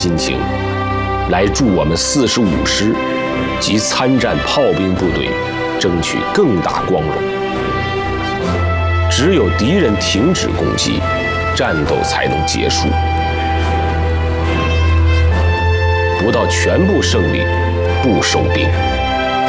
心情，来助我们45师及参战炮兵部队争取更大光荣。只有敌人停止攻击，战斗才能结束。不到全部胜利，不收兵。